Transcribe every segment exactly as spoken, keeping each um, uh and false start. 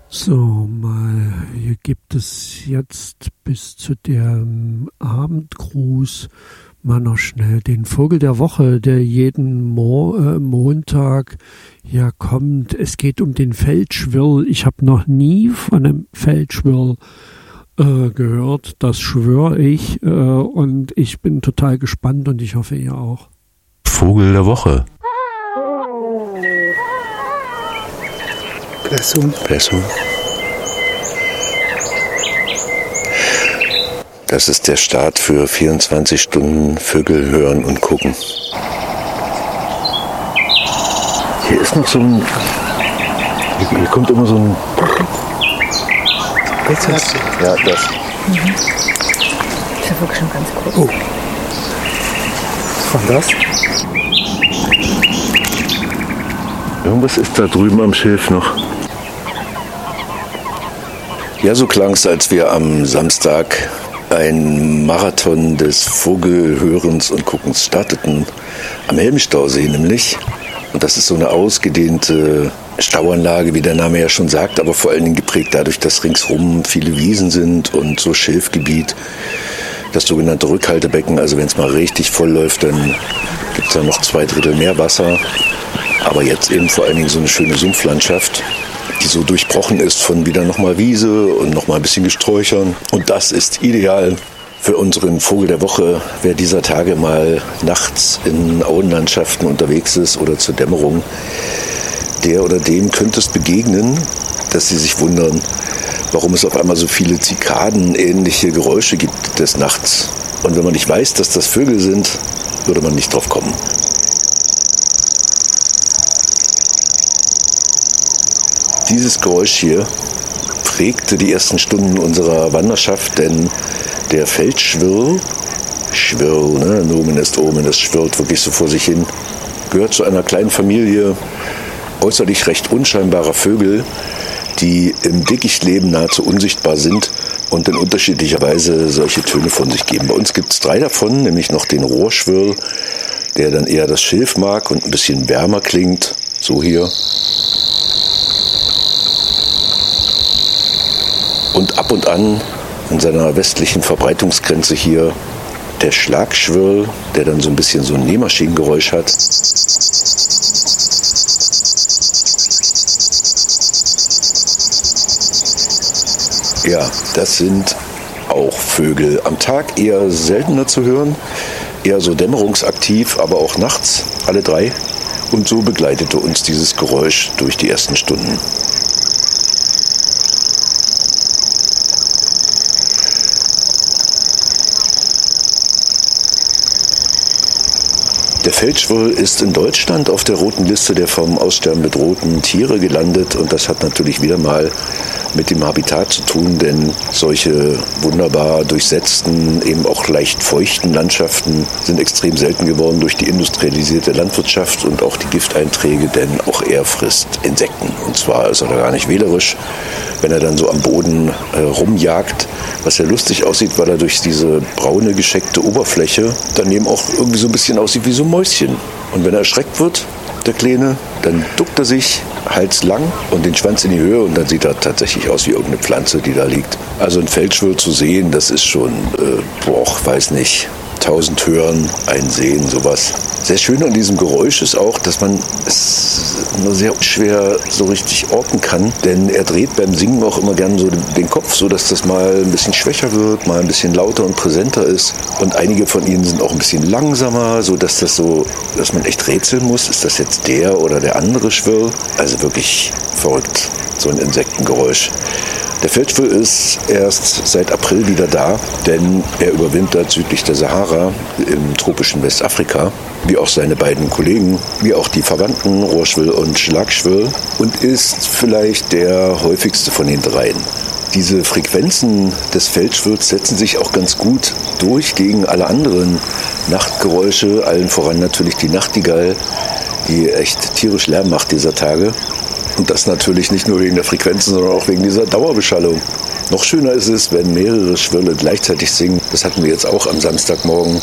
So, mal, hier gibt es jetzt bis zu dem Abendgruß mal noch schnell den Vogel der Woche, der jeden Mo- äh, Montag hier kommt. Es geht um den Feldschwirl. Ich habe noch nie von einem Feldschwirl äh, gehört. Das schwöre ich. Äh, und ich bin total gespannt und ich hoffe, ihr auch. Vogel der Woche. Person. Person. Das ist der Start für vierundzwanzig Stunden Vögel hören und gucken. Hier ist noch so ein... Hier, hier kommt immer so ein... Das hast du. Ja, das. Mhm. Das ist ja wirklich schon ganz kurz. Oh. Was war das? Irgendwas ist da drüben am Schilf noch. Ja, so klang es, als wir am Samstag ein Marathon des Vogelhörens und Guckens starteten. Am Helmstausee nämlich. Und das ist so eine ausgedehnte Stauanlage, wie der Name ja schon sagt, aber vor allen Dingen geprägt dadurch, dass ringsrum viele Wiesen sind und so Schilfgebiet. Das sogenannte Rückhaltebecken, also wenn es mal richtig voll läuft, dann gibt es da noch zwei Drittel mehr Wasser. Aber jetzt eben vor allen Dingen so eine schöne Sumpflandschaft, die so durchbrochen ist von wieder nochmal Wiese und nochmal ein bisschen Gesträuchern. Und das ist ideal für unseren Vogel der Woche. Wer dieser Tage mal nachts in Auenlandschaften unterwegs ist oder zur Dämmerung, der oder dem könnte es begegnen, dass sie sich wundern, warum es auf einmal so viele Zikaden-ähnliche Geräusche gibt des Nachts. Und wenn man nicht weiß, dass das Vögel sind, würde man nicht drauf kommen. Dieses Geräusch hier prägte die ersten Stunden unserer Wanderschaft, denn der Feldschwirl, Schwirl, ne, Nomen est Omen, das schwirrt wirklich so vor sich hin, gehört zu einer kleinen Familie äußerlich recht unscheinbarer Vögel, die im Dickichtleben nahezu unsichtbar sind und in unterschiedlicher Weise solche Töne von sich geben. Bei uns gibt es drei davon, nämlich noch den Rohrschwirl, der dann eher das Schilf mag und ein bisschen wärmer klingt, so hier. Und ab und an in seiner westlichen Verbreitungsgrenze hier der Schlagschwirl, der dann so ein bisschen so ein Nähmaschinengeräusch hat. Ja, das sind auch Vögel. Am Tag eher seltener zu hören, eher so dämmerungsaktiv, aber auch nachts, alle drei. Und so begleitete uns dieses Geräusch durch die ersten Stunden. Der Feldschwirl ist in Deutschland auf der roten Liste der vom Aussterben bedrohten Tiere gelandet und das hat natürlich wieder mal mit dem Habitat zu tun, denn solche wunderbar durchsetzten, eben auch leicht feuchten Landschaften sind extrem selten geworden durch die industrialisierte Landwirtschaft und auch die Gifteinträge, denn auch er frisst Insekten. Und zwar ist er da gar nicht wählerisch, wenn er dann so am Boden äh, rumjagt, was ja lustig aussieht, weil er durch diese braune, gescheckte Oberfläche dann eben auch irgendwie so ein bisschen aussieht wie so ein Mäuschen. Und wenn er erschreckt wird, der Kleine, dann duckt er sich, Hals lang und den Schwanz in die Höhe und dann sieht er tatsächlich aus wie irgendeine Pflanze, die da liegt. Also ein Feldschwirl zu sehen, das ist schon, äh, boah, weiß nicht, tausend hören, ein sehen, sowas. Sehr schön an diesem Geräusch ist auch, dass man es nur sehr schwer so richtig orten kann, denn er dreht beim Singen auch immer gern so den Kopf, so dass das mal ein bisschen schwächer wird, mal ein bisschen lauter und präsenter ist und einige von ihnen sind auch ein bisschen langsamer, so dass das so, dass man echt rätseln muss, ist das jetzt der oder der andere Schwirl? Also wirklich verrückt, so ein Insektengeräusch. Der Feldschwirl ist erst seit April wieder da, denn er überwintert südlich der Sahara im tropischen Westafrika, wie auch seine beiden Kollegen, wie auch die Verwandten Rohrschwirl und Schlagschwirl und ist vielleicht der häufigste von den dreien. Diese Frequenzen des Feldschwirls setzen sich auch ganz gut durch gegen alle anderen Nachtgeräusche, allen voran natürlich die Nachtigall, die echt tierisch Lärm macht dieser Tage. Und das natürlich nicht nur wegen der Frequenzen, sondern auch wegen dieser Dauerbeschallung. Noch schöner ist es, wenn mehrere Schwirle gleichzeitig singen. Das hatten wir jetzt auch am Samstagmorgen.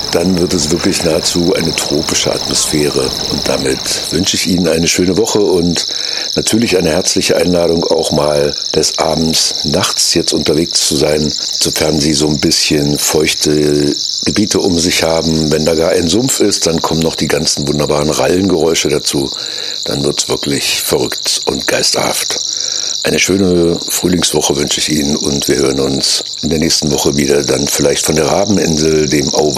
dann wird es wirklich nahezu eine tropische Atmosphäre. Und damit wünsche ich Ihnen eine schöne Woche und natürlich eine herzliche Einladung, auch mal des Abends, nachts jetzt unterwegs zu sein, sofern Sie so ein bisschen feuchte Gebiete um sich haben. Wenn da gar ein Sumpf ist, dann kommen noch die ganzen wunderbaren Rallengeräusche dazu. Dann wird es wirklich verrückt und geisterhaft. Eine schöne Frühlingswoche wünsche ich Ihnen und wir hören uns in der nächsten Woche wieder, dann vielleicht von der Rabeninsel, dem Auweiher